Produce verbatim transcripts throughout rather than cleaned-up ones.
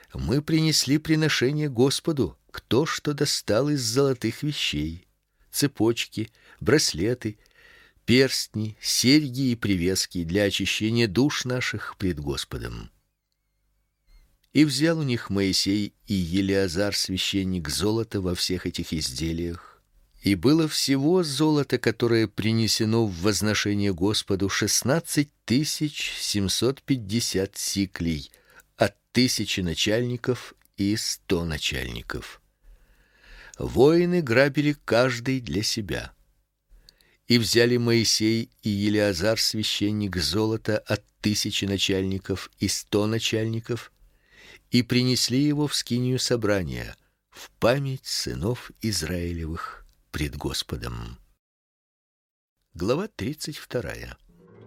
мы принесли приношение Господу, кто что достал из золотых вещей: цепочки, браслеты, перстни, серьги и привески для очищения душ наших пред Господом. И взял у них Моисей и Елеазар священник золото во всех этих изделиях, и было всего золото, которое принесено в возношение Господу, шестнадцать тысяч семьсот пятьдесят сиклей от тысячи начальников и сто начальников. Воины грабили каждый для себя. И взяли Моисей и Елеазар священник золото от тысячи начальников и сто начальников, и принесли его в скинию собрания, в память сынов Израилевых пред Господом. Глава тридцать вторая.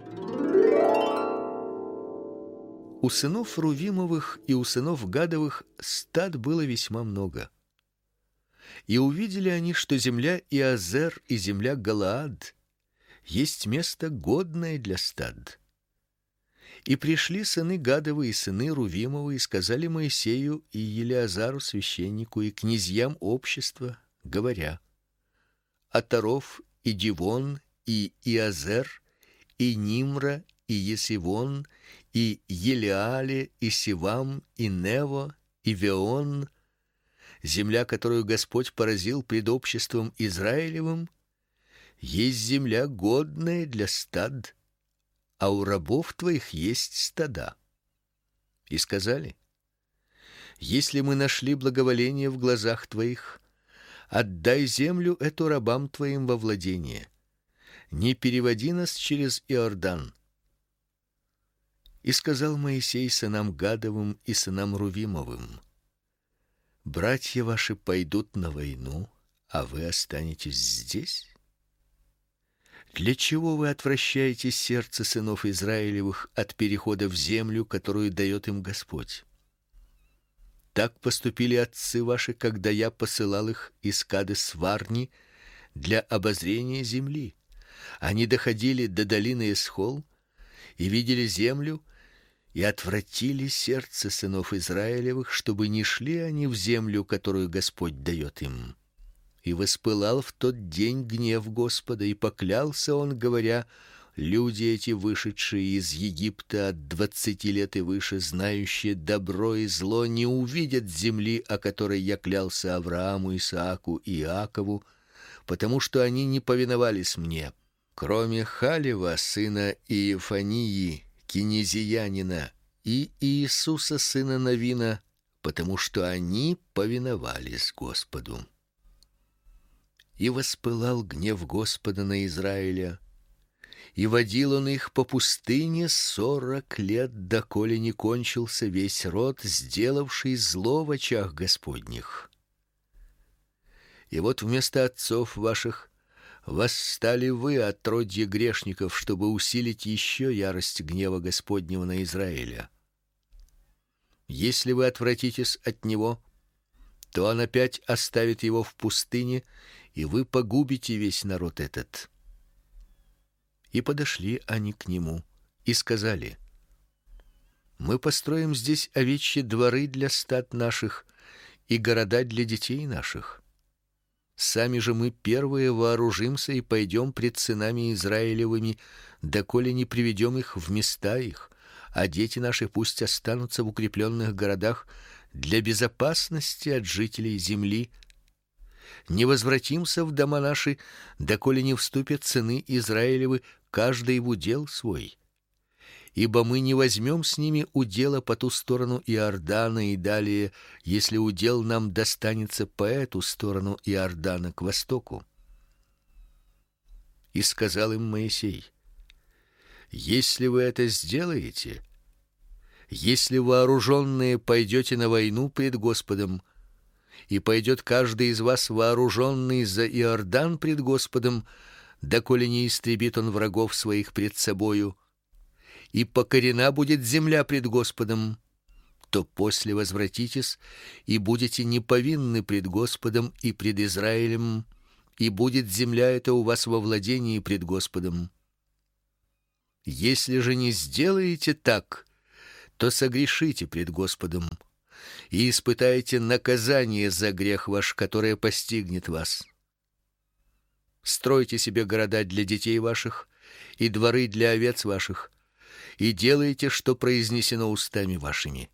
У сынов Рувимовых и у сынов Гадовых стад было весьма много. И увидели они, что земля Иозер и земля Галаад есть место годное для стад. И пришли сыны Гадовы и сыны Рувимовы и сказали Моисею и Елеазару священнику и князьям общества, говоря: Атаров и Дивон и Иозер и Нимра и Есивон и Елеале и Сивам и Нево и Веон, земля, которую Господь поразил пред обществом Израилевым, есть земля годная для стад, а у рабов твоих есть стада. И сказали: если мы нашли благоволение в глазах твоих, отдай землю эту рабам твоим во владение, не переводи нас через Иордан. И сказал Моисей сынам Гадовым и сынам Рувимовым: братья ваши пойдут на войну, а вы останетесь здесь? Для чего вы отвращаете сердце сынов Израилевых от перехода в землю, которую дает им Господь? Так поступили отцы ваши, когда я посылал их из Кадес-Варни для обозрения земли. Они доходили до долины Эсхол и видели землю, и отвратили сердце сынов Израилевых, чтобы не шли они в землю, которую Господь дает им. И воспылал в тот день гнев Господа, и поклялся он, говоря: люди эти, вышедшие из Египта от двадцати лет и выше, знающие добро и зло, не увидят земли, о которой я клялся Аврааму, Исааку и Иакову, потому что они не повиновались мне, кроме Халева, сына Иефании, кинезиянина, и Иисуса, сына Навина, потому что они повиновались Господу. И воспылал гнев Господа на Израиля, и водил он их по пустыне сорок лет, доколе не кончился весь род, сделавший зло в очах Господних. И вот вместо отцов ваших восстали вы, отродье грешников, чтобы усилить еще ярость гнева Господнего на Израиля. Если вы отвратитесь от него, то он опять оставит его в пустыне, и вы погубите весь народ этот. И подошли они к нему и сказали: мы построим здесь овечьи дворы для стад наших и города для детей наших. Сами же мы первые вооружимся и пойдем пред сынами Израилевыми, доколе не приведем их в места их, а дети наши пусть останутся в укрепленных городах для безопасности от жителей земли. Не возвратимся в дома наши, доколе не вступят сыны Израилевы, каждый в удел свой. Ибо мы не возьмем с ними удела по ту сторону Иордана и далее, если удел нам достанется по эту сторону Иордана к востоку. И сказал им Моисей: если вы это сделаете, если вооруженные пойдете на войну пред Господом, и пойдет каждый из вас вооруженный за Иордан пред Господом, доколе не истребит он врагов своих пред собою, и покорена будет земля пред Господом, то после возвратитесь и будете неповинны пред Господом и пред Израилем, и будет земля эта у вас во владении пред Господом. Если же не сделаете так, то согрешите пред Господом, и испытайте наказание за грех ваш, которое постигнет вас. Стройте себе города для детей ваших и дворы для овец ваших, и делайте, что произнесено устами вашими.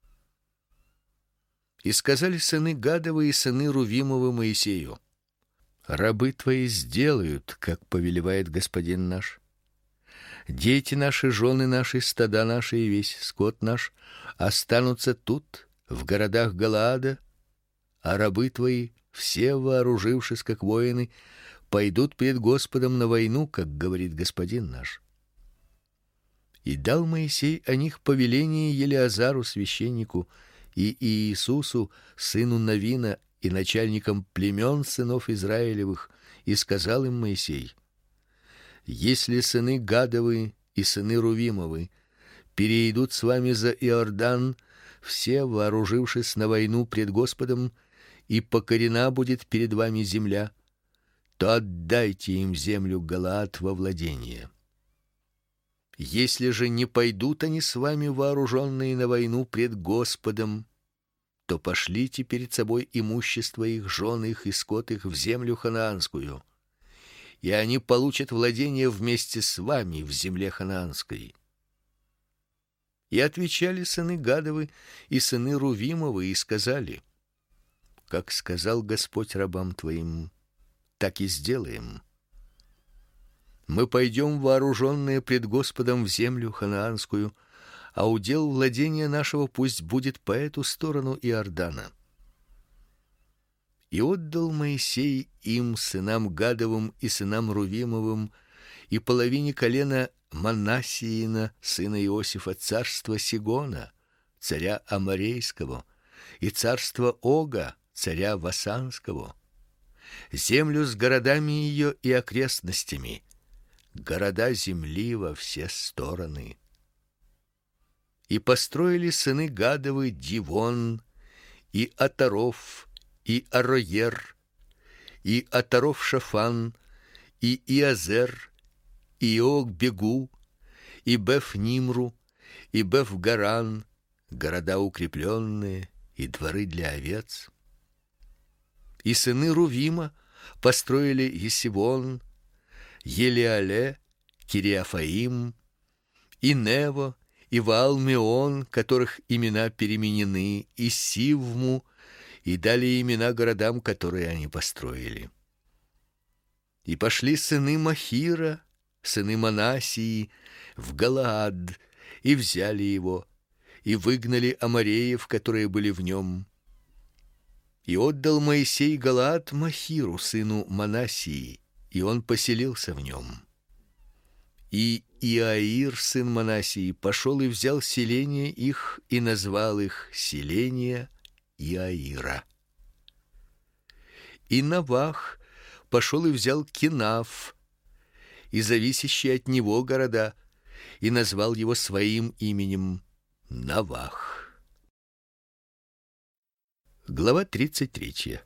И сказали сыны Гадовы и сыны Рувимовы Моисею: рабы твои сделают, как повелевает господин наш. Дети наши, жены наши, стада наши и весь скот наш останутся тут, в городах Галаада, а рабы твои, все вооружившись как воины, пойдут пред Господом на войну, как говорит господин наш. И дал Моисей о них повеление Елеазару священнику и Иисусу сыну Навина и начальникам племен сынов Израилевых, и сказал им Моисей: если сыны Гадовы и сыны Рувимовы перейдут с вами за Иордан, все вооружившись на войну пред Господом, и покорена будет перед вами земля, то отдайте им землю Галаад во владение. Если же не пойдут они с вами вооруженные на войну пред Господом, то пошлите перед собой имущество их, жен их и скот их в землю ханаанскую, и они получат владение вместе с вами в земле ханаанской. И отвечали сыны Гадовы и сыны Рувимовы и сказали: как сказал Господь рабам твоим, так и сделаем. Мы пойдем вооруженные пред Господом в землю ханаанскую, а удел владения нашего пусть будет по эту сторону Иордана. И отдал Моисей им, сынам Гадовым и сынам Рувимовым, и половине колена Манассиина, сына Иосифа, царство Сигона, царя Аморейского, и царство Ога, царя Васанского, землю с городами ее и окрестностями, города земли во все стороны. И построили сыны Гадовы Дивон, и Атаров, и Ароер, и Атаров-Шафан, и Иазер, и Ог-Бегу, и Беф-Нимру, и Беф-Гаран, города укрепленные, и дворы для овец. И сыны Рувима построили Есивон, Елеале, Кириафаим, и Нево, и Ваал-Меон, которых имена переменены, и Сивму, и дали имена городам, которые они построили. И пошли сыны Махира, сыны Манассии, в Галаад, и взяли его, и выгнали амореев, которые были в нем. И отдал Моисей Галаад Махиру, сыну Манассии, и он поселился в нем. И Иаир, сын Манассии, пошел и взял селения их и назвал их селения Иаира. И Навах пошел и взял Кинав и зависящие от него города, и назвал его своим именем Навах. Глава тридцать третья.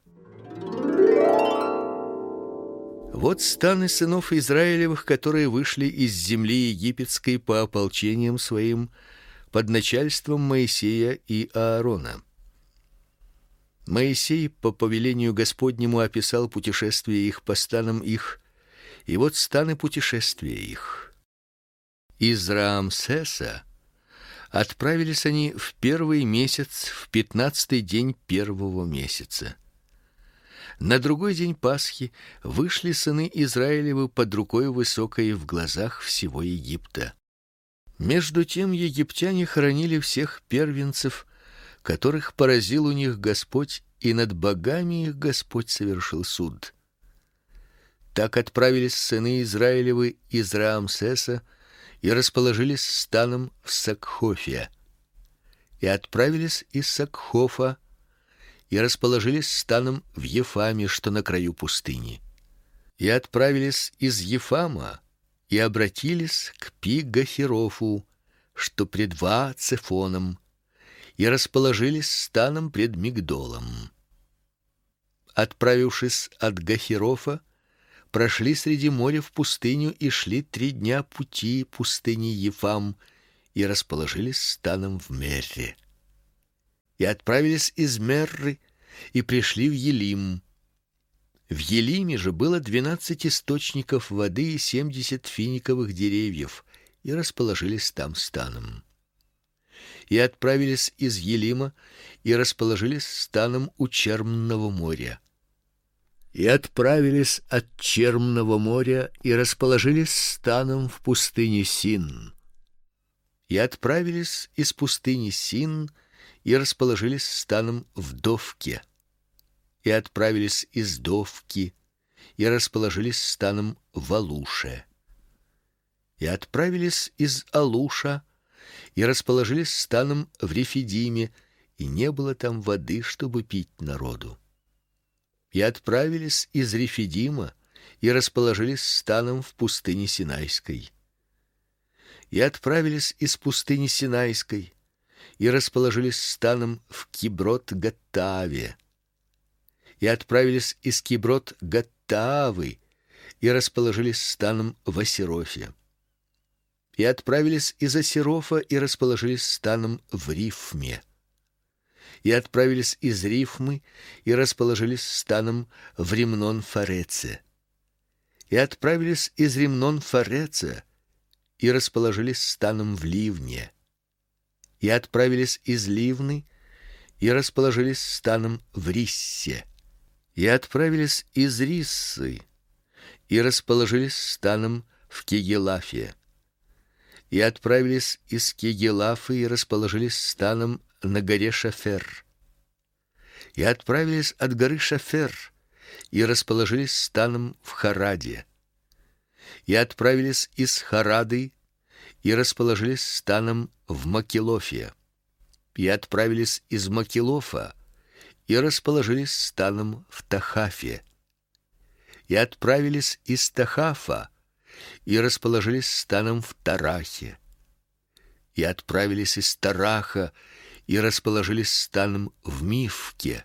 Вот станы сынов Израилевых, которые вышли из земли египетской по ополчениям своим под начальством Моисея и Аарона. Моисей по повелению Господнему описал путешествие их по станам их, и вот станы путешествия их. Из Раамсеса отправились они в первый месяц, в пятнадцатый день первого месяца. На другой день Пасхи вышли сыны Израилевы под рукой высокой в глазах всего Египта. Между тем египтяне хоронили всех первенцев, которых поразил у них Господь, и над богами их Господь совершил суд. Так отправились сыны Израилевы из Раамсеса и расположились станом в Сакхофе. И отправились из Сакхофа и расположились станом в Ефаме, что на краю пустыни. И отправились из Ефама и обратились к Пи-Гахирофу, что пред Ваа-Цефоном, и расположились станом пред Мигдолом. Отправившись от Гахирофа, прошли среди моря в пустыню и шли три дня пути пустыни Ефам и расположились станом в Мерре. и отправились из Мерры и пришли в Елим. В Елиме же было двенадцать источников воды и семьдесят финиковых деревьев, и расположились там станом. И отправились из Елима и расположились станом у Чермного моря. И отправились от Чермного моря и расположились станом в пустыне Син. И отправились из пустыни Син и расположились станом в Довке. И отправились из Довки и расположились станом в Алуше. И отправились из Алуша и расположились станом в Рефидиме, и не было там воды, чтобы пить народу. И отправились из Рефидима и расположились станом в пустыне Синайской. И отправились из пустыни Синайской и расположились станом в Киброт-Гаттааве. И отправились из Киброт-Гаттаавы и расположились станом в Асерофе. И отправились из Асерофа и расположились станом в Рифме. И отправились из Рифмы и расположились станом в Римнон-Фареце. И отправились из Римнон-Фареца и расположились станом в Ливне. И отправились из Ливны и расположились станом в Риссе. И отправились из Риссы и расположились станом в Кегелафе. И отправились из Кегелафы и расположились станом на горе Шафер. И отправились от горы Шафер и расположились станом в Хараде. И отправились из Харады и расположились станом в Макелофе. И отправились из Макелофа и расположились станом в Тахафе. И отправились из Тахафа и расположились станом в Тарахе. И отправились из Тараха и расположились станом в Мифке.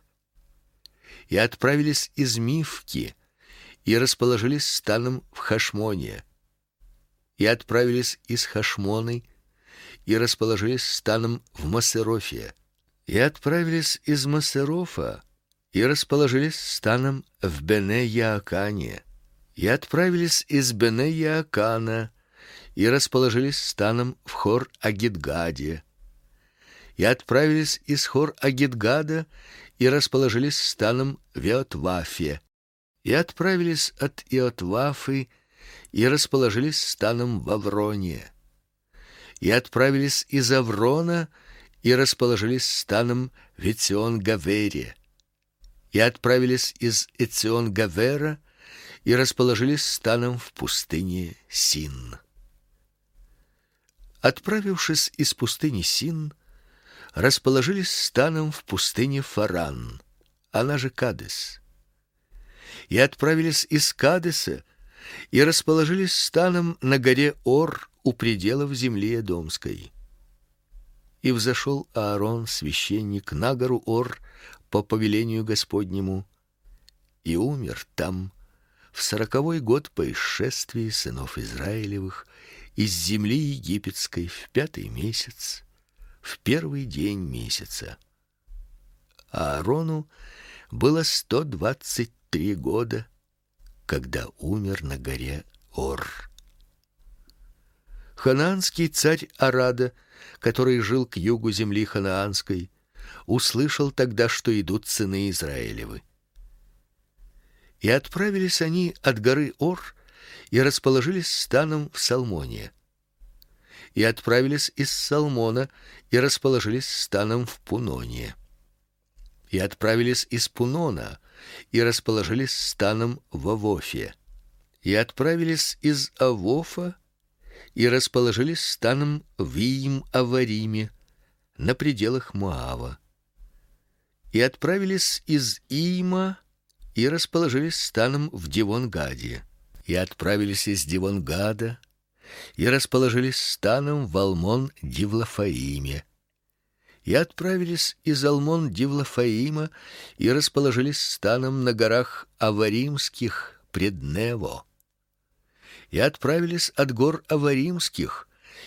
И отправились из Мифки и расположились станом в Хашмоне. И отправились из Хашмоны и расположились станом в Масерофе. И отправились из Масерофа и расположились станом в Бене-Яакане. И отправились из Бене-Яакана и расположились станом в Хор-Агидгаде. И отправились из Хор-Агидгада и расположились станом в Иотвафе. И отправились от Иотвафы и расположились станом в Авроне. И отправились из Аврона и расположились станом в Эцион-Гавере. И отправились из Эцион-Гавера и расположились станом в пустыне Син. Отправившись из пустыни Син, расположились станом в пустыне Фаран, она же Кадес. И отправились из Кадеса и расположились станом на горе Ор у пределов земли Эдомской. И взошел Аарон, священник, на гору Ор по повелению Господнему, и умер там в сороковой год по исшествии сынов Израилевых из земли египетской в пятый месяц, в первый день месяца. Аарону было сто двадцать три года, когда умер на горе Ор. Ханаанский царь Арада, который жил к югу земли ханаанской, услышал тогда, что идут сыны Израилевы. И отправились они от горы Ор и расположились станом в Салмоне. И отправились из Салмона и расположились станом в Пуноне. И отправились из Пунона и расположились станом в Авофе. И отправились из Авофа и расположились станом в Иим-Авариме, на пределах Моава. И отправились из Иима и расположились станом в Дивон-Гаде. И отправились из Дивон-Гада и расположились станом в Алмон-Дивлафаиме. И отправились из Алмон-Дивлафаима и расположились станом на горах Аваримских пред Нево. И отправились от гор Аваримских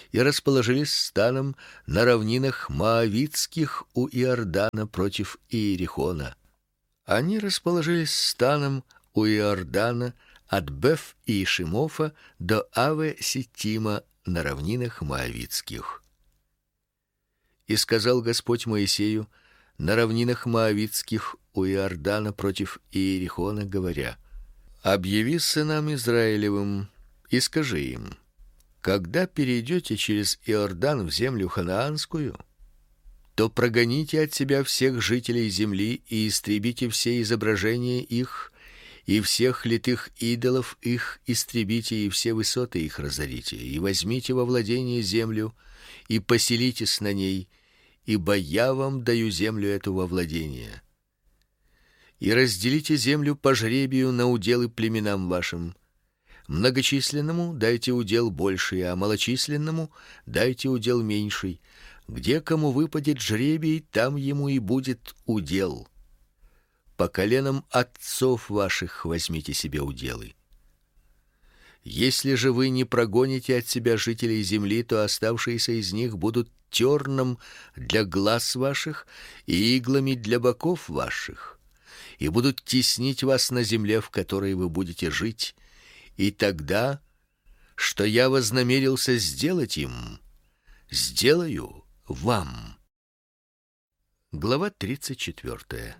и расположились станом на равнинах моавитских у Иордана против Иерихона. Они расположились станом у Иордана от Беф-Иешимофа до Аве-Ситима на равнинах моавитских. И сказал Господь Моисею на равнинах моавитских у Иордана против Иерихона, говоря: объяви сынам Израилевым и скажи им: когда перейдете через Иордан в землю ханаанскую, то прогоните от себя всех жителей земли и истребите все изображения их, и всех литых идолов их истребите, и все высоты их разорите, и возьмите во владение землю, и поселитесь на ней, ибо я вам даю землю эту во владение. И разделите землю по жребию на уделы племенам вашим. Многочисленному дайте удел больший, а малочисленному дайте удел меньший. Где кому выпадет жребий, там ему и будет удел. По коленам отцов ваших возьмите себе уделы. Если же вы не прогоните от себя жителей земли, то оставшиеся из них будут терном для глаз ваших и иглами для боков ваших, и будут теснить вас на земле, в которой вы будете жить, и тогда, что я вознамерился сделать им, сделаю вам. Глава тридцать четвёртая.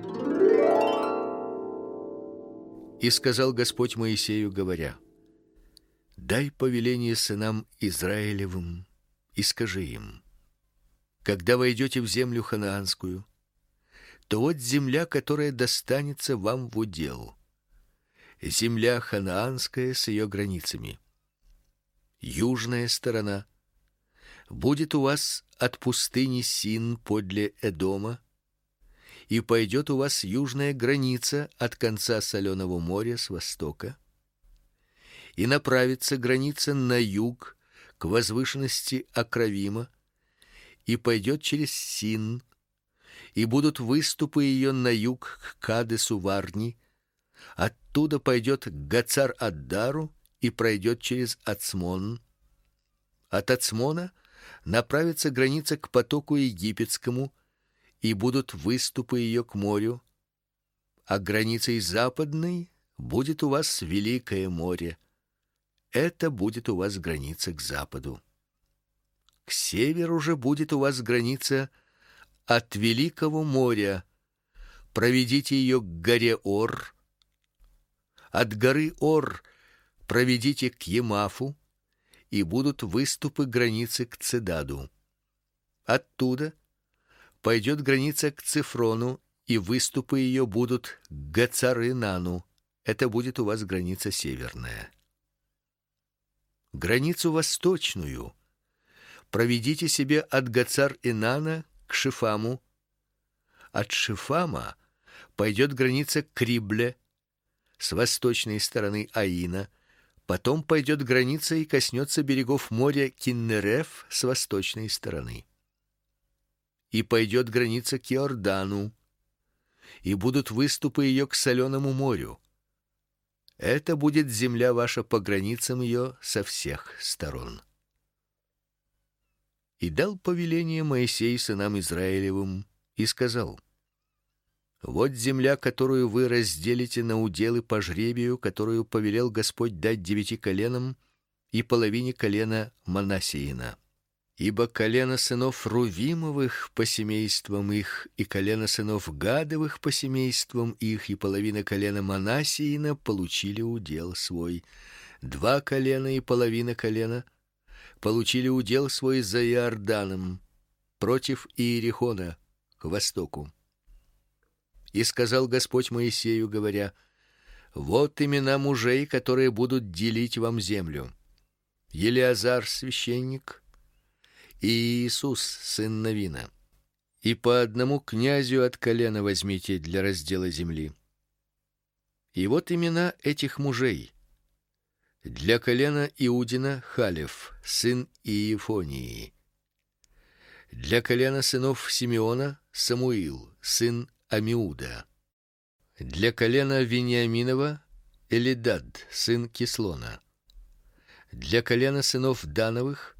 И сказал Господь Моисею, говоря: дай повеление сынам Израилевым и скажи им: когда войдете в землю ханаанскую, то вот земля, которая достанется вам в удел, земля ханаанская с ее границами. Южная сторона будет у вас от пустыни Син подле Эдома, и пойдет у вас южная граница от конца соленого моря с востока, и направится граница на юг к возвышенности Акравима, и пойдет через Син, и будут выступы ее на юг к Кадесу Варни, оттуда пойдет к Гацар-Аддару и пройдет через Ацмон. От Ацмона направится граница к потоку египетскому, и будут выступы ее к морю, а границей западной будет у вас великое море. Это будет у вас граница к западу. К северу же будет у вас граница от великого моря. Проведите ее к горе Ор. От горы Ор проведите к Емафу, и будут выступы границы к Цедаду. Оттуда пойдет граница к Цифрону, и выступы ее будут к Гацар-Инану. Это будет у вас граница северная. Границу восточную проведите себе от Гацар-Инана к Шифаму. От Шифама пойдет граница к Рибле с восточной стороны Аина. Потом пойдет граница и коснется берегов моря Киннереф с восточной стороны. И пойдет граница к Иордану, и будут выступы ее к соленому морю. Это будет земля ваша по границам ее со всех сторон. И дал повеление Моисей сынам Израилевым и сказал: вот земля, которую вы разделите на уделы по жребию, которую повелел Господь дать девяти коленам и половине колена Манассеина. Ибо колено сынов Рувимовых по семействам их, и колено сынов Гадовых по семействам их, и половина колена Манассеина получили удел свой. Два колена и половина колена получили удел свой за Иорданом против Иерихона к востоку. И сказал Господь Моисею, говоря: вот имена мужей, которые будут делить вам землю: Елеазар священник и Иисус сын Навина. И по одному князю от колена возьмите для раздела земли. И вот имена этих мужей: для колена Иудина Халев сын Иефонии, для колена сынов Симеона Самуил сын Амиуда, для колена Вениаминова Элидад сын Кислона, для колена сынов Дановых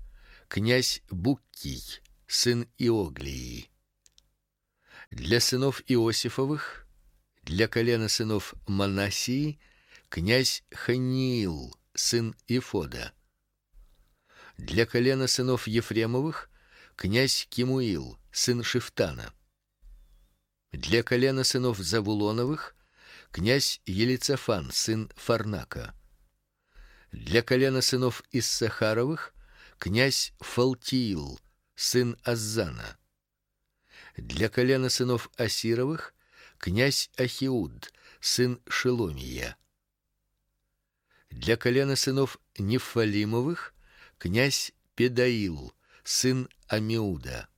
князь Буккий, сын Иоглии. Для сынов Иосифовых, для колена сынов Манассии, князь Ханиил, сын Ифода. Для колена сынов Ефремовых, князь Кимуил, сын Шифтана. Для колена сынов Завулоновых, князь Елицафан, сын Фарнака. Для колена сынов Иссахаровых, князь Фалтиил, сын Аззана. Для колена сынов Асировых, князь Ахиуд, сын Шеломия. Для колена сынов Нефалимовых, князь Педаил, сын Амиуда.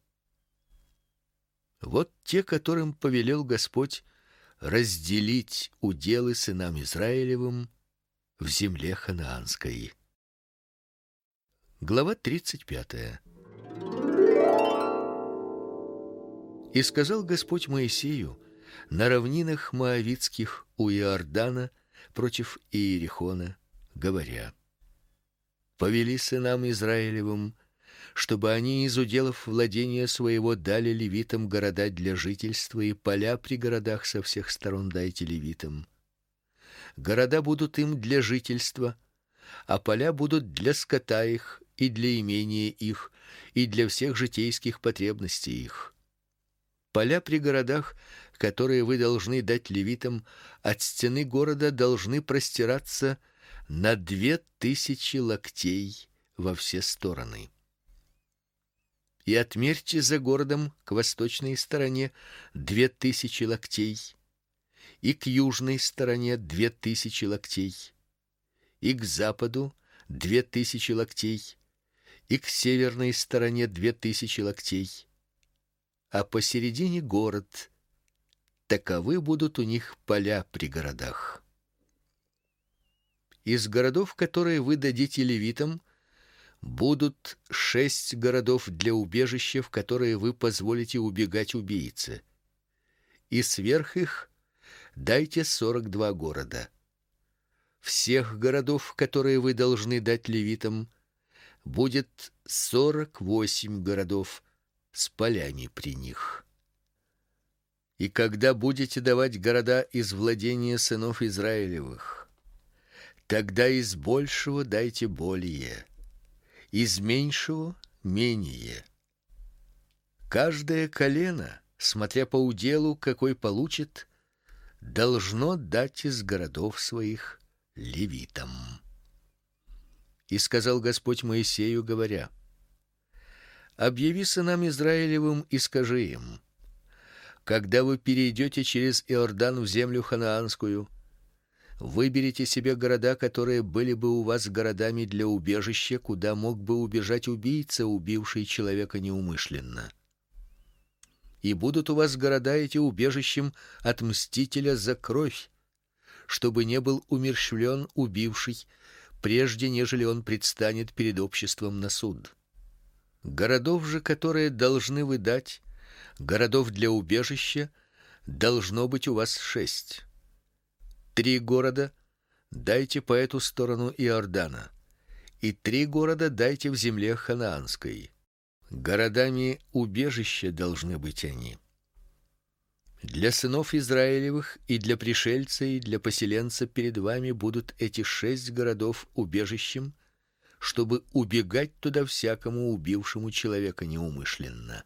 Вот те, которым повелел Господь разделить уделы сынам Израилевым в земле ханаанской. Глава тридцать пятая. И сказал Господь Моисею на равнинах моавитских у Иордана против Иерихона, говоря: повели сынам Израилевым, чтобы они из уделов владения своего дали левитам города для жительства, и поля при городах со всех сторон дайте левитам. Города будут им для жительства, а поля будут для скота их и для имения их и для всех житейских потребностей их. Поля при городах, которые вы должны дать левитам, от стены города должны простираться на две тысячи локтей во все стороны. И отмерьте за городом к восточной стороне две тысячи локтей, и к южной стороне две тысячи локтей, и к западу две тысячи локтей, и к северной стороне две тысячи локтей, а посередине город. Таковы будут у них поля при городах. Из городов, которые вы дадите левитам, будут шесть городов для убежища, в которые вы позволите убегать убийце. И сверх их дайте сорок два города. Всех городов, которые вы должны дать левитам, будет сорок восемь городов с полями при них. И когда будете давать города из владения сынов Израилевых, тогда из большего дайте более, из меньшего менее. Каждое колено, смотря по уделу, какой получит, должно дать из городов своих левитам. И сказал Господь Моисею, говоря: объяви сынам Израилевым и скажи им: когда вы перейдете через Иордан в землю ханаанскую, выберите себе города, которые были бы у вас городами для убежища, куда мог бы убежать убийца, убивший человека неумышленно. И будут у вас города эти убежищем от мстителя за кровь, чтобы не был умерщвлен убивший, прежде нежели он предстанет перед обществом на суд. Городов же, которые должны вы дать, городов для убежища, должно быть у вас шесть. Три города дайте по эту сторону Иордана, и три города дайте в земле ханаанской. Городами убежища должны быть они. Для сынов Израилевых и для пришельца и для поселенца перед вами будут эти шесть городов убежищем, чтобы убегать туда всякому убившему человека неумышленно.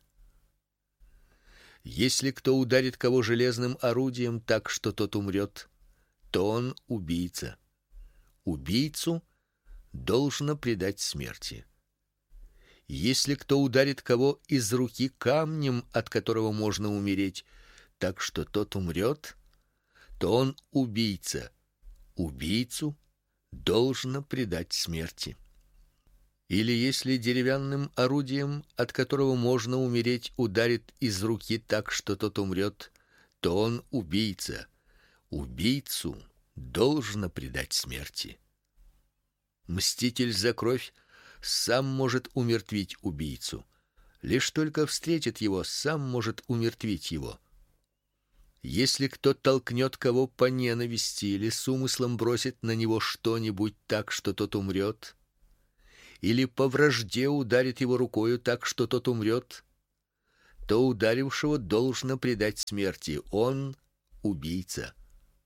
Если кто ударит кого железным орудием так, что тот умрет, то он убийца. Убийцу должно предать смерти. Если кто ударит кого из руки камнем, от которого можно умереть, так что тот умрет, то он убийца. Убийцу должно предать смерти. Или если деревянным орудием, от которого можно умереть, ударит из руки так, что тот умрет, то он убийца. Убийцу должно предать смерти. Мститель за кровь сам может умертвить убийцу. Лишь только встретит его, сам может умертвить его. Если кто толкнет кого по ненависти или с умыслом бросит на него что-нибудь так, что тот умрет, или по вражде ударит его рукою так, что тот умрет, то ударившего должно предать смерти. Он убийца.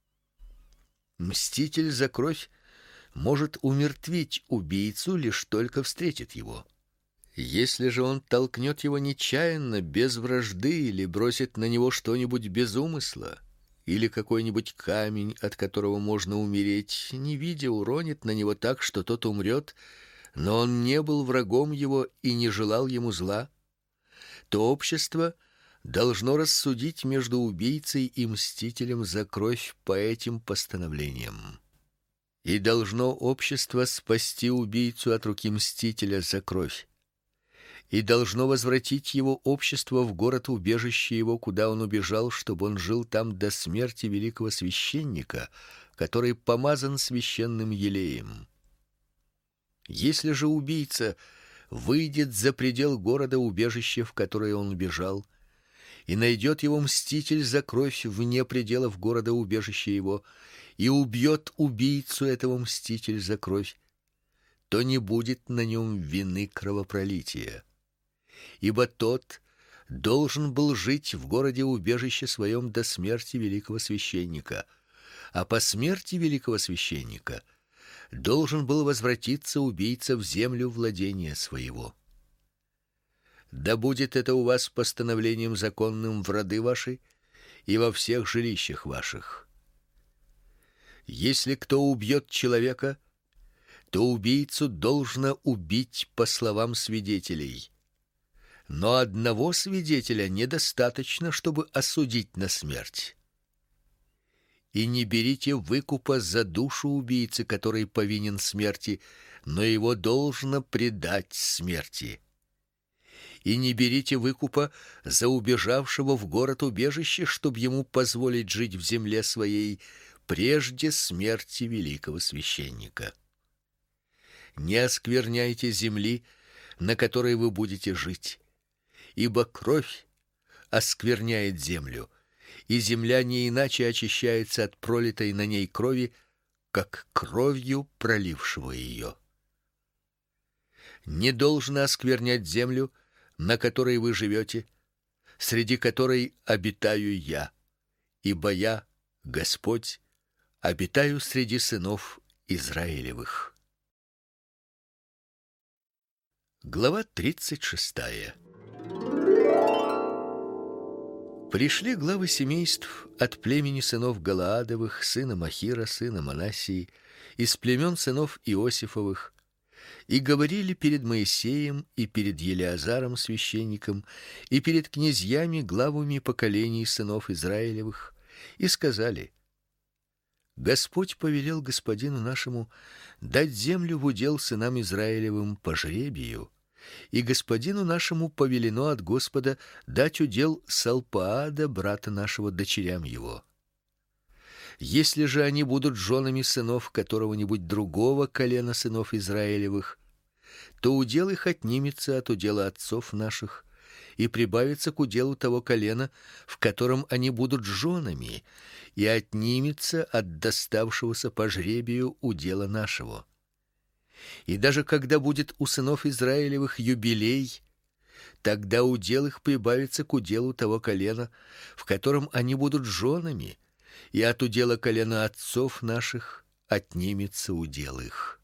Мститель за кровь может умертвить убийцу, лишь только встретит его. Если же он толкнет его нечаянно, без вражды, или бросит на него что-нибудь без умысла, или какой-нибудь камень, от которого можно умереть, не видя, уронит на него так, что тот умрет, но он не был врагом его и не желал ему зла, то общество должно рассудить между убийцей и мстителем за кровь по этим постановлениям. И должно общество спасти убийцу от руки мстителя за кровь, и должно возвратить его общество в город-убежище его, куда он убежал, чтобы он жил там до смерти великого священника, который помазан священным елеем. Если же убийца выйдет за предел города-убежища, в которое он убежал, и найдет его мститель за кровь вне пределов города-убежища его, и убьет убийцу этого мститель за кровь, то не будет на нем вины кровопролития, ибо тот должен был жить в городе-убежище своем до смерти великого священника, а по смерти великого священника должен был возвратиться убийца в землю владения своего. Да будет это у вас постановлением законным в роды ваши и во всех жилищах ваших. Если кто убьет человека, то убийцу должно убить по словам свидетелей. Но одного свидетеля недостаточно, чтобы осудить на смерть. И не берите выкупа за душу убийцы, который повинен смерти, но его должно предать смерти. И не берите выкупа за убежавшего в город-убежище, чтобы ему позволить жить в земле своей прежде смерти великого священника. Не оскверняйте земли, на которой вы будете жить, ибо кровь оскверняет землю, и земля не иначе очищается от пролитой на ней крови, как кровью пролившего ее. Не должно осквернять землю, на которой вы живете, среди которой обитаю я, ибо я, Господь, обитаю среди сынов Израилевых. Глава тридцать шестая. Пришли главы семейств от племени сынов Галаадовых, сына Махира, сына Манассии, из племен сынов Иосифовых, и говорили перед Моисеем и перед Елеазаром священником и перед князьями, главами поколений сынов Израилевых, и сказали: Господь повелел господину нашему дать землю в удел сынам Израилевым по жребию, и господину нашему повелено от Господа дать удел Салпаада, брата нашего, дочерям его. Если же они будут женами сынов которого-нибудь другого колена сынов Израилевых, то удел их отнимется от удела отцов наших и прибавится к уделу того колена, в котором они будут женами, и отнимется от доставшегося по жребию удела нашего. И даже когда будет у сынов Израилевых юбилей, тогда удел их прибавится к уделу того колена, в котором они будут женами, и от удела колена отцов наших отнимется удел их.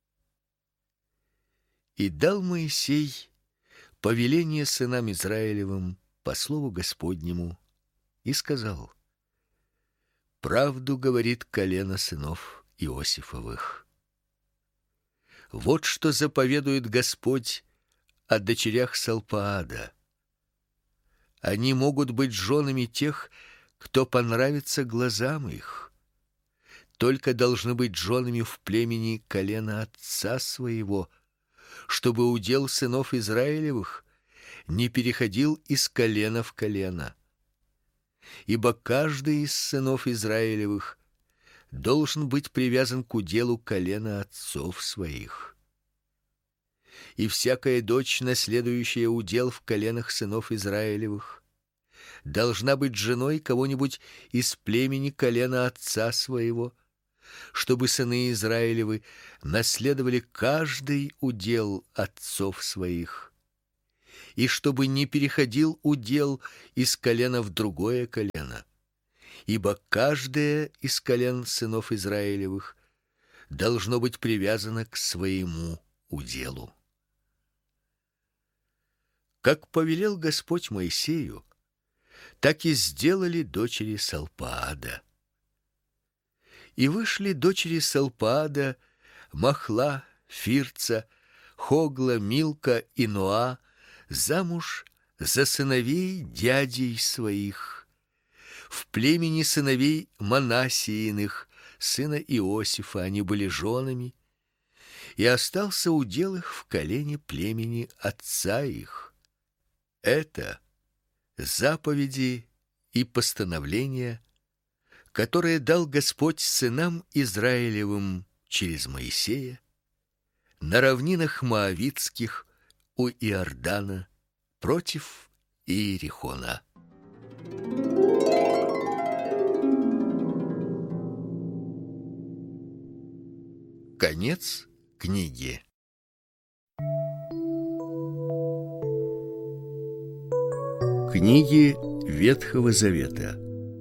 И дал Моисей повеление сынам Израилевым по слову Господнему и сказал: правду говорит колено сынов Иосифовых. Вот что заповедует Господь о дочерях Салпаада. Они могут быть женами тех, кто понравится глазам их, только должны быть женами в племени колена отца своего, чтобы удел сынов Израилевых не переходил из колена в колено. Ибо каждый из сынов Израилевых должен быть привязан к уделу колена отцов своих. И всякая дочь, наследующая удел в коленах сынов Израилевых, должна быть женой кого-нибудь из племени колена отца своего, чтобы сыны Израилевы наследовали каждый удел отцов своих, и чтобы не переходил удел из колена в другое колено, ибо каждое из колен сынов Израилевых должно быть привязано к своему уделу. Как повелел Господь Моисею, так и сделали дочери Салпаада. И вышли дочери Салпаада, Махла, Фирца, Хогла, Милка и Ноа замуж за сыновей дядей своих в племени сыновей Манассииных, сына Иосифа, они были женами, и остался удел их в колене племени отца их. Это заповеди и постановления, которые дал Господь сынам Израилевым через Моисея на равнинах моавитских у Иордана против Иерихона. Конец книги. Книги Ветхого Завета.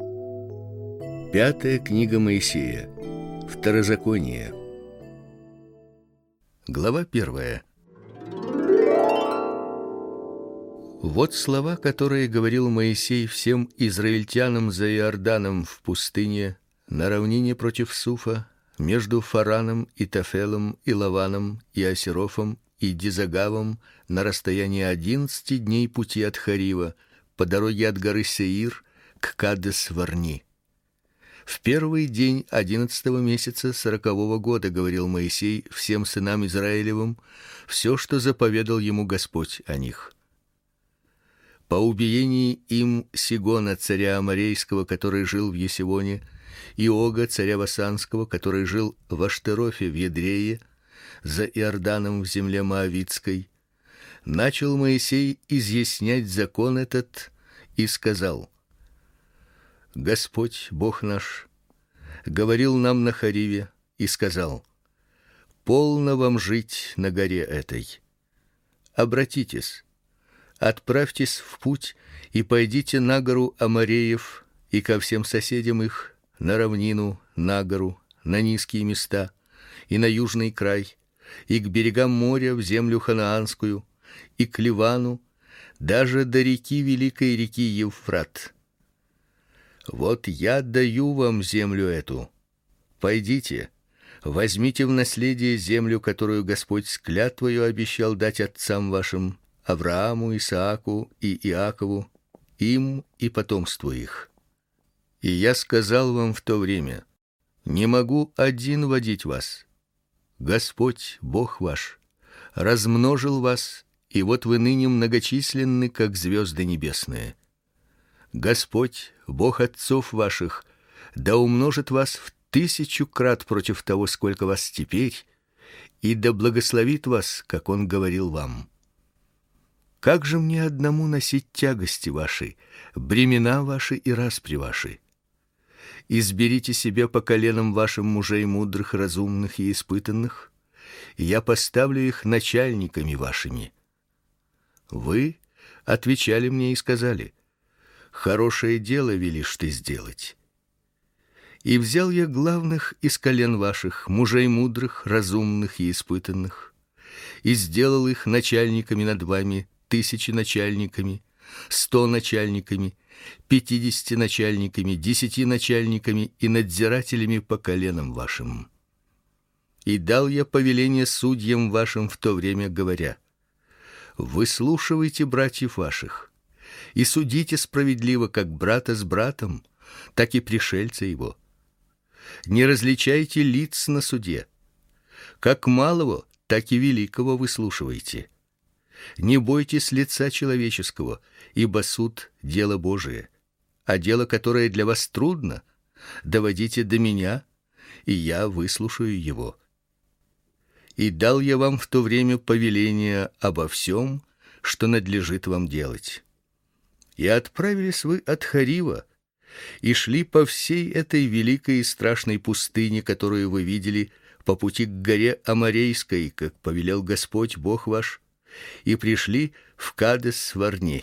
Пятая книга Моисея. Второзаконие. Глава первая. Вот слова, которые говорил Моисей всем израильтянам за Иорданом в пустыне, на равнине против Суфа, между Фараном и Тафелом и Лаваном и Асерофом и Дизагавом, на расстоянии одиннадцати дней пути от Харива, по дороге от горы Сеир к Кадес-Варни. В первый день одиннадцатого месяца сорокового года говорил Моисей всем сынам Израилевым все, что заповедал ему Господь о них. По убиении им Сигона, царя Аморейского, который жил в Есевоне, и Ога, царя Васанского, который жил в Аштерофе в Едрее, за Иорданом в земле моавитской, начал Моисей изъяснять закон этот и сказал: Господь, Бог наш, говорил нам на Хариве и сказал: полно вам жить на горе этой. Обратитесь, отправьтесь в путь и пойдите на гору Амореев и ко всем соседям их, на равнину, на гору, на низкие места и на южный край, и к берегам моря в землю ханаанскую, и к Ливану, даже до реки великой реки Евфрат. Вот я даю вам землю эту. Пойдите, возьмите в наследие землю, которую Господь с клятвою обещал дать отцам вашим, Аврааму, Исааку и Иакову, им и потомству их. И я сказал вам в то время: не могу один водить вас. Господь, Бог ваш, размножил вас, и вот вы ныне многочисленны, как звезды небесные. Господь, Бог отцов ваших, да умножит вас в тысячу крат против того, сколько вас теперь, и да благословит вас, как Он говорил вам. Как же мне одному носить тягости ваши, бремена ваши и распри ваши? Изберите себе по коленам вашим мужей мудрых, разумных и испытанных, и я поставлю их начальниками вашими. Вы отвечали мне и сказали: хорошее дело велишь ты сделать. И взял я главных из колен ваших, мужей мудрых, разумных и испытанных, и сделал их начальниками над вами, тысячи начальниками, сто начальниками, пятидесяти начальниками, десяти начальниками и надзирателями по коленам вашим. И дал я повеление судьям вашим в то время, говоря: выслушивайте братьев ваших и судите справедливо как брата с братом, так и пришельца его. Не различайте лиц на суде. Как малого, так и великого выслушивайте. Не бойтесь лица человеческого, ибо суд — дело Божие, а дело, которое для вас трудно, доводите до меня, и я выслушаю его. И дал я вам в то время повеление обо всем, что надлежит вам делать. И отправились вы от Харива, и шли по всей этой великой и страшной пустыне, которую вы видели, по пути к горе Аморейской, как повелел Господь Бог ваш, и пришли в Кадес-Варне.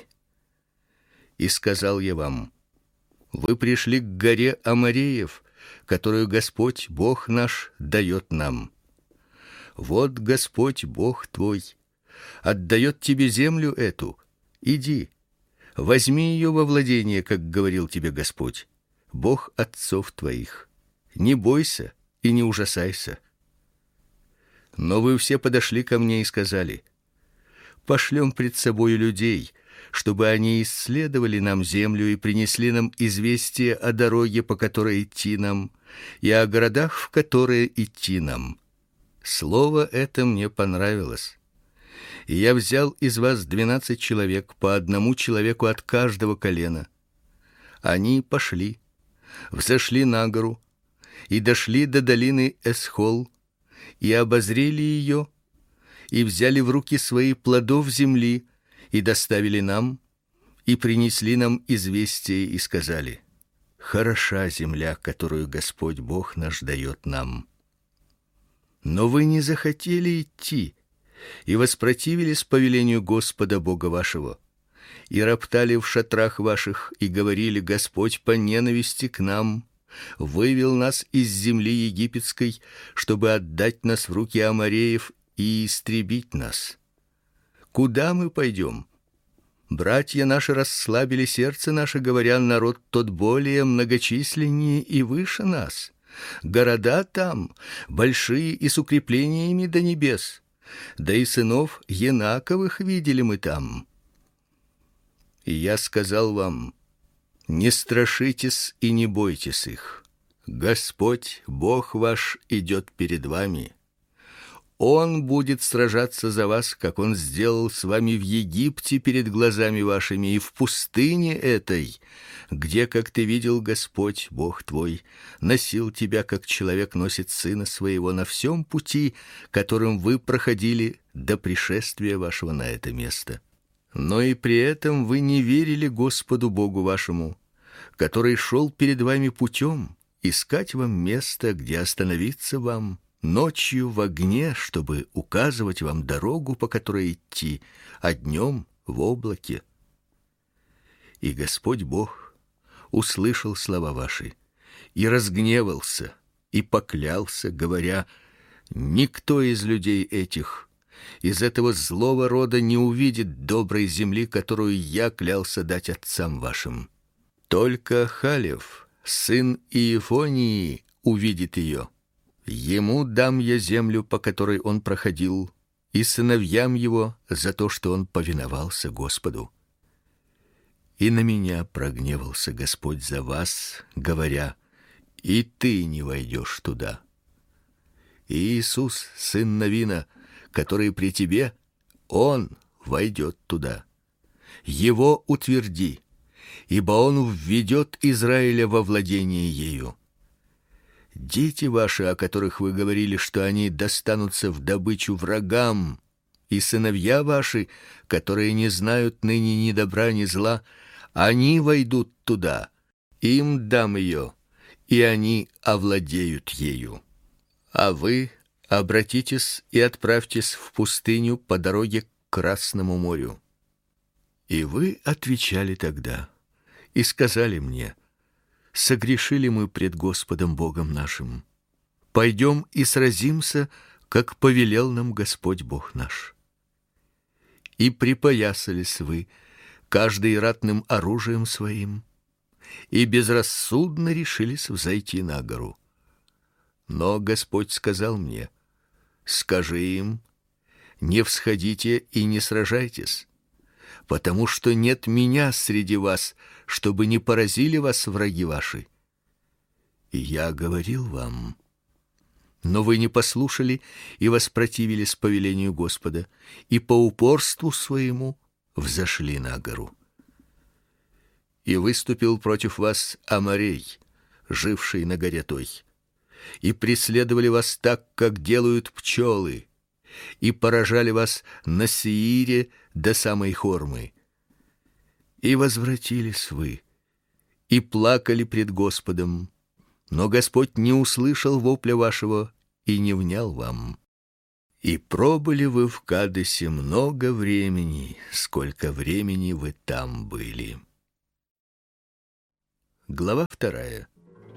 И сказал я вам: вы пришли к горе Амореев, которую Господь Бог наш дает нам. Вот Господь Бог твой отдает тебе землю эту. Иди, возьми ее во владение, как говорил тебе Господь, Бог отцов твоих. Не бойся и не ужасайся. Но вы все подошли ко мне и сказали: пошлем пред собою людей, чтобы они исследовали нам землю и принесли нам известие о дороге, по которой идти нам, и о городах, в которые идти нам. Слово это мне понравилось. И я взял из вас двенадцать человек, по одному человеку от каждого колена. Они пошли, взошли на гору и дошли до долины Эсхол, и обозрели ее, и взяли в руки свои плодов земли, и доставили нам, и принесли нам известие, и сказали: хороша земля, которую Господь Бог наш дает нам. Но вы не захотели идти, и воспротивились повелению Господа Бога вашего, и роптали в шатрах ваших, и говорили: Господь по ненависти к нам вывел нас из земли египетской, чтобы отдать нас в руки амореев и истребить нас. Куда мы пойдем? Братья наши расслабили сердце наше, говоря: народ тот более многочисленнее и выше нас. Города там большие и с укреплениями до небес. Да и сынов Енаковых видели мы там. И я сказал вам: не страшитесь и не бойтесь их. Господь Бог ваш идет перед вами. Он будет сражаться за вас, как он сделал с вами в Египте перед глазами вашими и в пустыне этой, где, как ты видел, Господь Бог твой носил тебя, как человек носит сына своего, на всем пути, которым вы проходили до пришествия вашего на это место. Но и при этом вы не верили Господу Богу вашему, который шел перед вами путем искать вам место, где остановиться вам, ночью в огне, чтобы указывать вам дорогу, по которой идти, а днем в облаке. И Господь Бог услышал слова ваши и разгневался и поклялся, говоря: никто из людей этих, из этого злого рода, не увидит доброй земли, которую я клялся дать отцам вашим. Только Халев, сын Иефонии, увидит ее. Ему дам я землю, по которой он проходил, и сыновьям его за то, что он повиновался Господу. И на меня прогневался Господь за вас, говоря: и ты не войдешь туда. И Иисус, сын Навина, который при тебе, он войдет туда. Его утверди, ибо он введет Израиля во владение ею. Дети ваши, о которых вы говорили, что они достанутся в добычу врагам, и сыновья ваши, которые не знают ныне ни добра, ни зла, они войдут туда. Им дам ее, и они овладеют ею. А вы обратитесь и отправьтесь в пустыню по дороге к Красному морю. И вы отвечали тогда и сказали мне: согрешили мы пред Господом Богом нашим. Пойдем и сразимся, как повелел нам Господь Бог наш. И припоясались вы, каждый ратным оружием своим, и безрассудно решились взойти на гору. Но Господь сказал мне: скажи им: не всходите и не сражайтесь, потому что нет меня среди вас, чтобы не поразили вас враги ваши. И я говорил вам, но вы не послушали и воспротивились повелению Господа, и по упорству своему взошли на гору. И выступил против вас Аморей, живший на горе той, и преследовали вас так, как делают пчелы, и поражали вас на Сеире до самой Хормы. И возвратились вы, и плакали пред Господом, но Господь не услышал вопля вашего и не внял вам. И пробыли вы в Кадесе много времени, сколько времени вы там были. Глава вторая.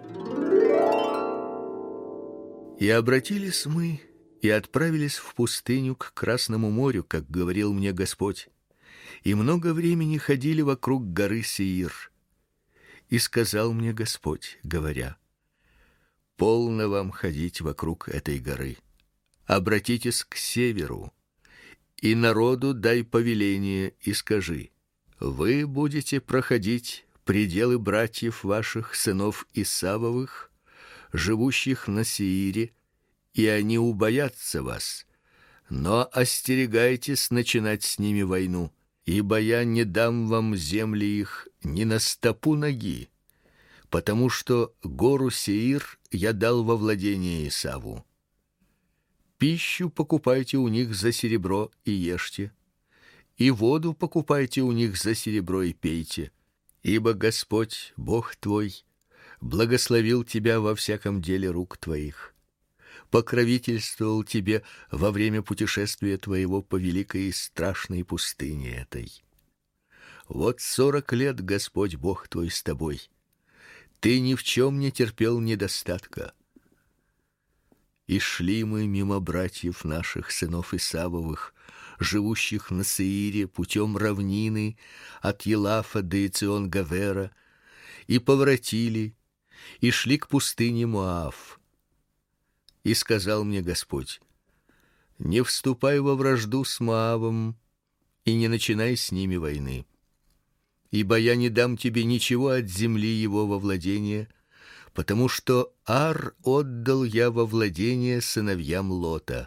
И обратились мы и отправились в пустыню к Красному морю, как говорил мне Господь. И много времени ходили вокруг горы Сеир. И сказал мне Господь, говоря: полно вам ходить вокруг этой горы. Обратитесь к северу, и народу дай повеление и скажи: вы будете проходить пределы братьев ваших сынов Исавовых, живущих на Сеире, и они убоятся вас. Но остерегайтесь начинать с ними войну, ибо я не дам вам земли их ни на стопу ноги, потому что гору Сеир я дал во владение Исаву. Пищу покупайте у них за серебро и ешьте, и воду покупайте у них за серебро и пейте, ибо Господь, Бог твой, благословил тебя во всяком деле рук твоих, покровительствовал тебе во время путешествия твоего по великой и страшной пустыне этой. Вот сорок лет Господь Бог твой с тобой. Ты ни в чем не терпел недостатка. И шли мы мимо братьев наших сынов Исавовых, живущих на Сеире путем равнины от Елафа до Ицион-Гавера, и поворотили, и шли к пустыне Моав. И сказал мне Господь: не вступай во вражду с Моавом и не начинай с ними войны, ибо я не дам тебе ничего от земли его во владение, потому что Ар отдал я во владение сыновьям Лота.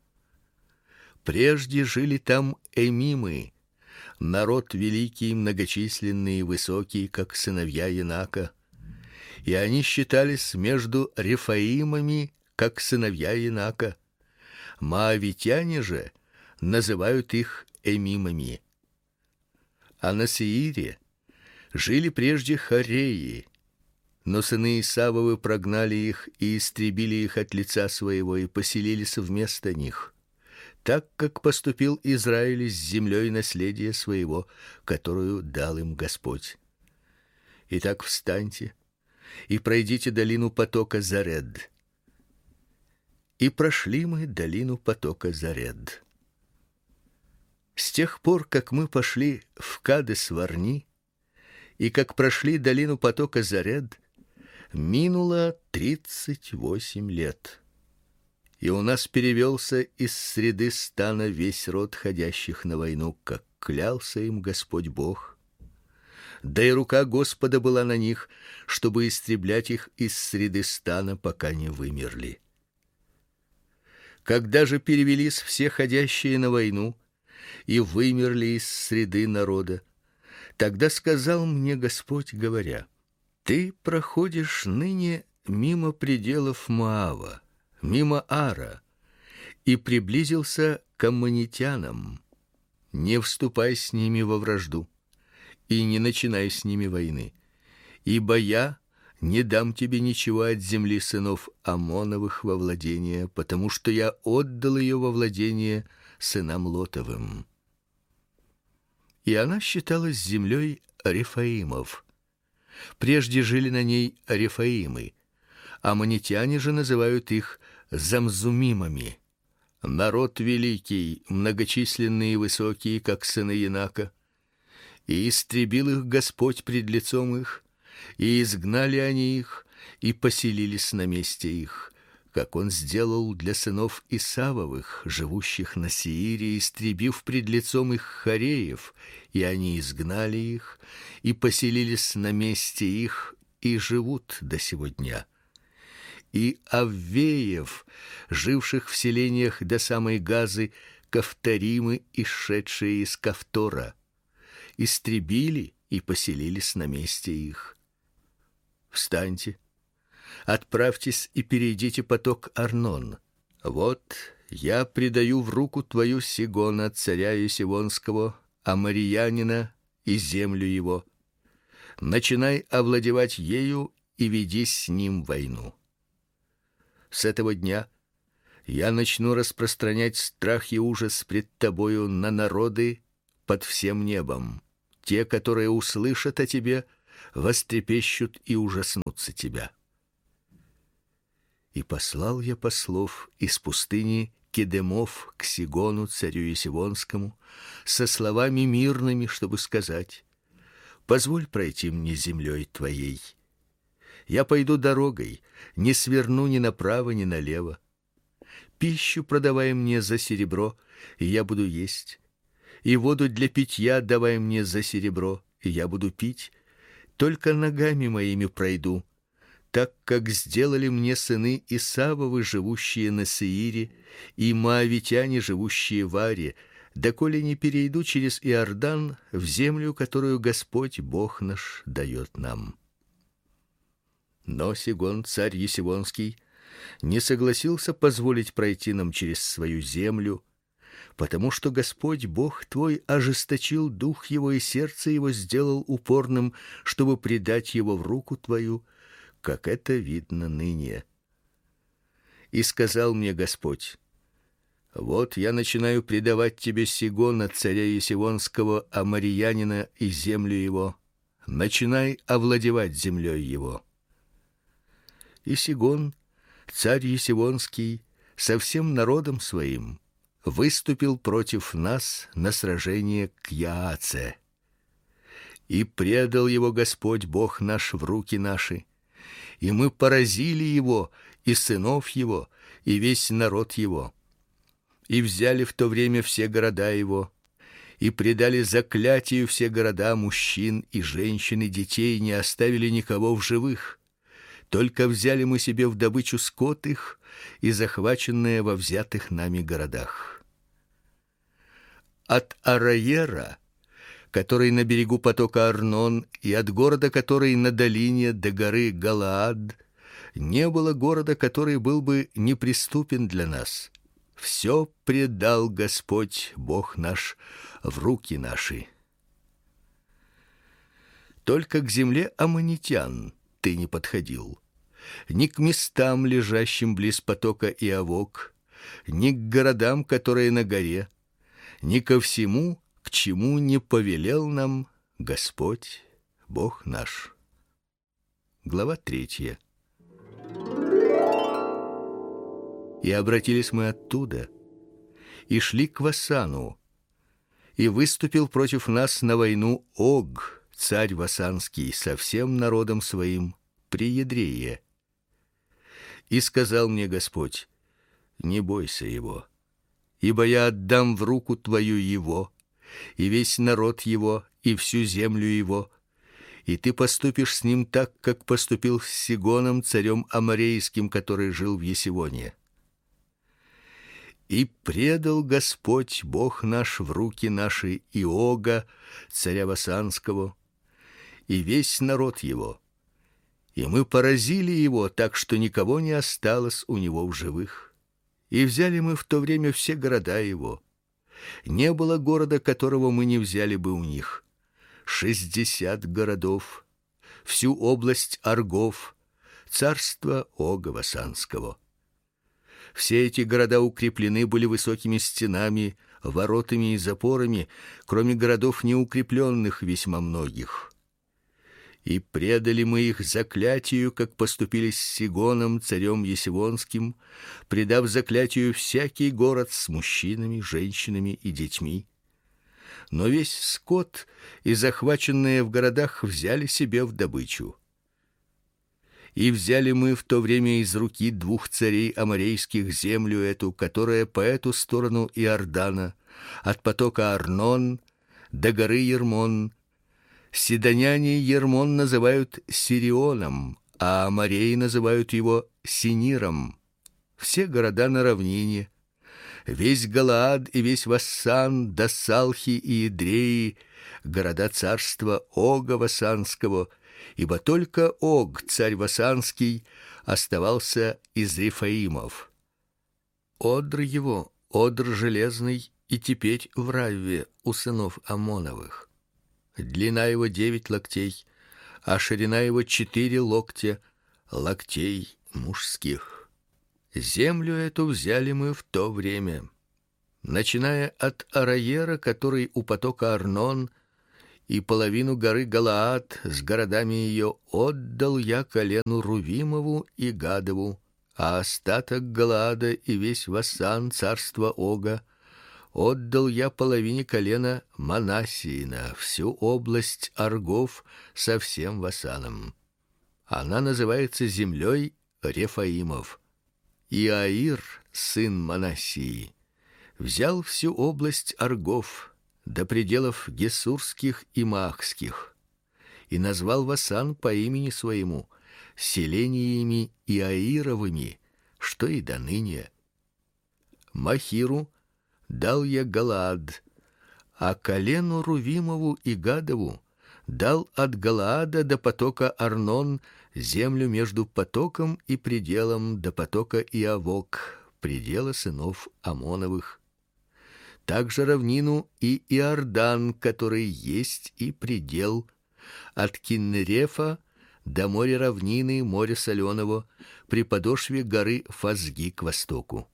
Прежде жили там эмимы, народ великий, многочисленный и высокий, как сыновья Енака, и они считались между рефаимами, как сыновья Енака. Моавитяне же называют их эмимами. А на Сеире жили прежде хореи, но сыны Исавовы прогнали их и истребили их от лица своего и поселились вместо них, так как поступил Израиль с землей наследия своего, которую дал им Господь. Итак, встаньте и пройдите долину потока Заред. И прошли мы долину потока Заред. С тех пор, как мы пошли в Кадес-Варни и как прошли долину потока Заред, минуло тридцать восемь лет. И у нас перевелся из среды стана весь род ходящих на войну, как клялся им Господь Бог. Да и рука Господа была на них, чтобы истреблять их из среды стана, пока не вымерли. Когда же перевелись все ходящие на войну и вымерли из среды народа, тогда сказал мне Господь, говоря: ты проходишь ныне мимо пределов Моава, мимо Ара, и приблизился к аммонитянам. Не вступай с ними во вражду и не начинай с ними войны, ибо я не дам тебе ничего от земли сынов Амоновых во владение, потому что я отдал ее во владение сынам Лотовым. И она считалась землей рефаимов. Прежде жили на ней рефаимы, аммонитяне же называют их замзумимами. Народ великий, многочисленный и высокий, как сыны Енака, и истребил их Господь пред лицом их, и изгнали они их, и поселились на месте их, как он сделал для сынов Исавовых, живущих на Сеире, истребив пред лицом их хореев, и они изгнали их, и поселились на месте их, и живут до сего дня. И аввеев, живших в селениях до самой Газы, кавторимы, исшедшие из Кавтора, истребили и поселились на месте их. Встаньте, отправьтесь и перейдите поток Арнон. Вот я предаю в руку твою Сигона, царя Есивонского, аморьянина, и землю его. начинай овладевать ею и веди с ним войну. С этого дня я начну распространять страх и ужас пред тобою на народы под всем небом. Те, которые услышат о тебе, вострепещут и ужаснутся тебя. И послал я послов из пустыни Кедемов к Сигону, царю Есивонскому, со словами мирными, чтобы сказать: позволь пройти мне землей твоей. Я пойду дорогой, не сверну ни направо, ни налево. Пищу продавай мне за серебро, и я буду есть, и воду для питья давай мне за серебро, и я буду пить. Только ногами моими пройду, так как сделали мне сыны Исавовы, живущие на Сеире, и моавитяне, живущие в Аре, доколе не перейду через Иордан в землю, которую Господь Бог наш дает нам. Но Сигон, царь Есивонский, не согласился позволить пройти нам через свою землю, потому что Господь Бог твой ожесточил дух его, и сердце его сделал упорным, чтобы предать его в руку твою, как это видно ныне. И сказал мне Господь: вот я начинаю предавать тебе Сигона, царя Есивонского, аморьянина, и землю его. Начинай овладевать землей его. И Сигон, царь Есивонский, со всем народом своим выступил против нас на сражение к Яаце. И предал его Господь Бог наш в руки наши, и мы поразили его, и сынов его, и весь народ его. И взяли в то время все города его, и предали заклятию все города, мужчин и женщин и детей, не оставили никого в живых. Только взяли мы себе в добычу скот их и захваченные во взятых нами городах. От Араера, который на берегу потока Арнон, и от города, который на долине до горы Галаад, не было города, который был бы неприступен для нас. Все предал Господь Бог наш в руки наши. Только к земле аммонитян ты не подходил, ни к местам, лежащим близ потока Иавок, ни к городам, которые на горе, ни ко всему, к чему не повелел нам Господь Бог наш. Глава третья. И обратились мы оттуда, и шли к Васану, и выступил против нас на войну Ог, царь Васанский, со всем народом своим при Едрее. И сказал мне Господь: не бойся его, ибо я отдам в руку твою его, и весь народ его, и всю землю его, и ты поступишь с ним так, как поступил с Сигоном, царем аморейским, который жил в Есивоне. И предал Господь Бог наш в руки наши и Ога, царя Васанского, и весь народ его. И мы поразили его, так что никого не осталось у него в живых. И взяли мы в то время все города его. Не было города, которого мы не взяли бы у них. Шестьдесят городов, всю область Аргов, царство Ога Васанского. Все эти города укреплены были высокими стенами, воротами и запорами, кроме городов неукрепленных весьма многих. И предали мы их заклятию, как поступили с Сигоном, царем Есивонским, предав заклятию всякий город с мужчинами, женщинами и детьми. Но весь скот и захваченные в городах взяли себе в добычу. И взяли мы в то время из руки двух царей аморейских землю эту, которая по эту сторону Иордана, от потока Арнон до горы Ермон. Сидоняне Ермон называют Сирионом, а амореи называют его Синиром. Все города на равнине, весь Галаад и весь Вассан, до Салхи и Идреи, города царства Ога Васанского, ибо только Ог, царь Васанский, оставался из Рефаимов. Одр его, одр железный, и теперь в Равве у сынов Амоновых. Длина его девять локтей, а ширина его четыре локтя, локтей мужских. Землю эту взяли мы в то время, начиная от Араера, который у потока Арнон, и половину горы Галаад с городами ее отдал я колену Рувимову и Гадову, а остаток Галаада и весь Вассан, царство Ога, отдал я половине колена Манассиина, всю область Аргов со всем Васаном. Она называется землей Рефаимов. И Аир, сын Манассии, взял всю область Аргов до пределов гессурских и маахских, и назвал Васан по имени своему, селениями Иаировыми, что и до ныне. Махиру дал я Галаад, а колену Рувимову и Гадову дал от Галаада до потока Арнон землю между потоком и пределом до потока Иавок, предела сынов Амоновых. Также равнину и Иордан, который есть и предел, от Киннерефа до моря равнины, моря соленого, при подошве горы Фазги к востоку.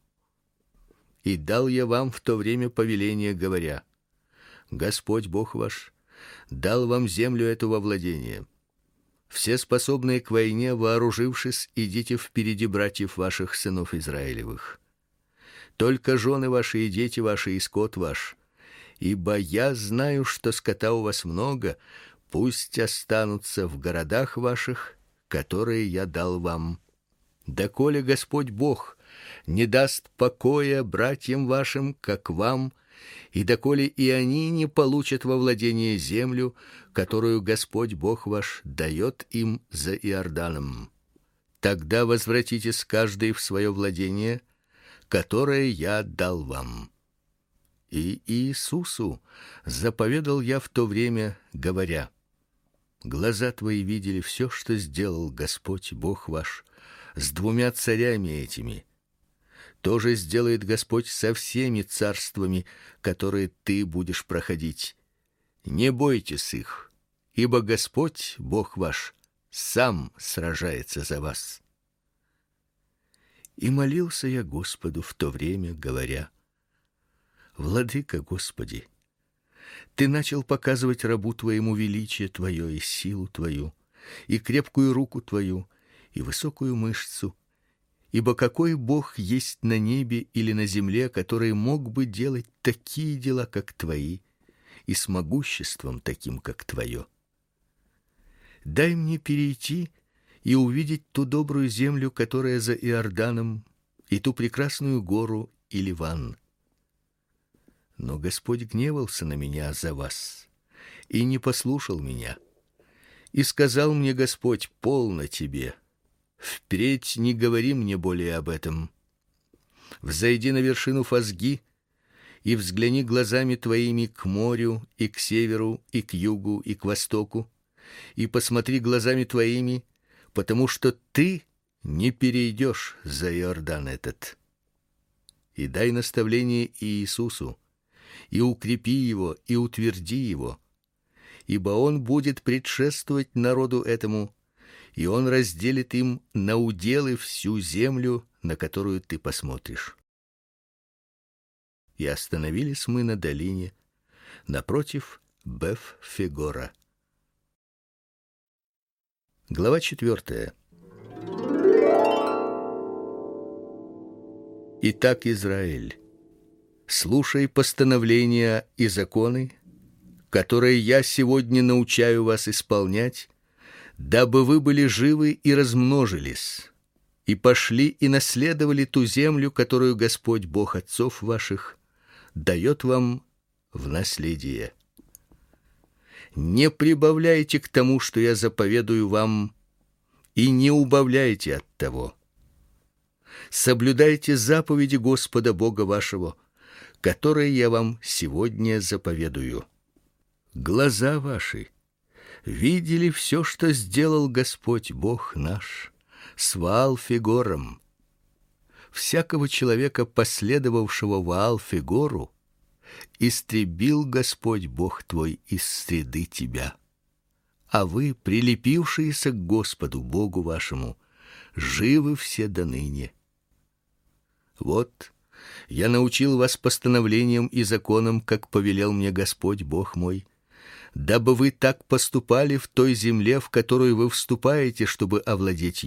И дал я вам в то время повеление, говоря: Господь Бог ваш дал вам землю эту во владение. Все способные к войне, вооружившись, идите впереди братьев ваших, сынов Израилевых. Только жены ваши и дети ваши и скот ваш, ибо я знаю, что скота у вас много, пусть останутся в городах ваших, которые я дал вам. Доколе Господь Бог не даст покоя братьям вашим, как вам, и доколе и они не получат во владение землю, которую Господь Бог ваш дает им за Иорданом. Тогда возвратитесь каждый в свое владение, которое я дал вам. И Иисусу заповедал я в то время, говоря: глаза твои видели все, что сделал Господь Бог ваш с двумя царями этими. То же сделает Господь со всеми царствами, которые ты будешь проходить. Не бойтесь их, ибо Господь Бог ваш сам сражается за вас. И молился я Господу в то время, говоря: Владыка Господи, ты начал показывать рабу твоему величие твое и силу твою, и крепкую руку твою, и высокую мышцу. Ибо какой Бог есть на небе или на земле, который мог бы делать такие дела, как твои, и с могуществом таким, как твое? Дай мне перейти и увидеть ту добрую землю, которая за Иорданом, и ту прекрасную гору и Ливан. Но Господь гневался на меня за вас и не послушал меня. И сказал мне Господь: полно тебе. Впредь не говори мне более об этом. Взойди на вершину Фазги и взгляни глазами твоими к морю и к северу и к югу и к востоку, и посмотри глазами твоими, потому что ты не перейдешь за Иордан этот. И дай наставление Иисусу, и укрепи его, и утверди его, ибо он будет предшествовать народу этому, и он разделит им на уделы всю землю, на которую ты посмотришь. И остановились мы на долине напротив Беф-Фегора. Глава четвертая. Итак, Израиль, слушай постановления и законы, которые я сегодня научаю вас исполнять, дабы вы были живы и размножились, и пошли и наследовали ту землю, которую Господь Бог отцов ваших дает вам в наследие. Не прибавляйте к тому, что я заповедую вам, и не убавляйте от того. Соблюдайте заповеди Господа Бога вашего, которые я вам сегодня заповедую. Глаза ваши видели все, что сделал Господь Бог наш с Ваал-Фегором. Всякого человека, последовавшего Ваал-Фегору, истребил Господь Бог твой из среды тебя. а вы, прилепившиеся к Господу Богу вашему, живы все доныне. Вот я научил вас постановлениям и законам, как повелел мне Господь Бог мой, дабы вы так поступали в той земле, в которую вы вступаете, чтобы овладеть